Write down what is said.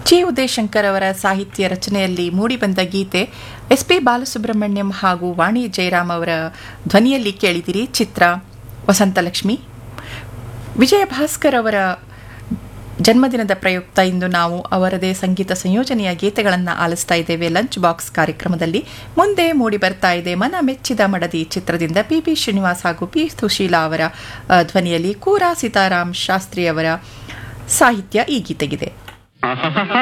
G Udayashankar ಅವರ ಸಾಹಿತ್ಯ ರಚನೆಯಲ್ಲಿ ಮೂಡಿಬಂದ ಗೀತೆ ಎಸ್.ಪಿ. ಬಾಲಸುಬ್ರಹ್ಮಣ್ಯಂ ಹಾಗೂ ವಾಣಿ ಜಯರಾಮ್ ಅವರ ಧ್ವನಿಯಲ್ಲಿ ಕೇಳಿದಿರಿ. ಚಿತ್ರ ವಸಂತಲಕ್ಷ್ಮಿ. ವಿಜಯ ಭಾಸ್ಕರ್ ಅವರ ಜನ್ಮದಿನದ ಪ್ರಯುಕ್ತ ಇಂದು ನಾವು ಅವರದೇ ಸಂಗೀತ ಸಂಯೋಜನೆಯ ಗೀತೆಗಳನ್ನು ಆಲಿಸ್ತಾ ಇದ್ದೇವೆ ಲಂಚ್ ಬಾಕ್ಸ್ ಕಾರ್ಯಕ್ರಮದಲ್ಲಿ. ಮುಂದೆ ಮೂಡಿ ಬರ್ತಾ ಇದೆ ಮನ ಮೆಚ್ಚಿದ ಮಡದಿ ಚಿತ್ರದಿಂದ ಪಿ ಶ್ರೀನಿವಾಸ್ ಹಾಗೂ ಪಿ ಸುಶೀಲಾ ಅವರ ಧ್ವನಿಯಲ್ಲಿ ಕೂರಾ ಸೀತಾರಾಮ್ ಶಾಸ್ತ್ರಿ ಅವರ ಸಾಹಿತ್ಯ ಈ ಗೀತೆಗಿದೆ.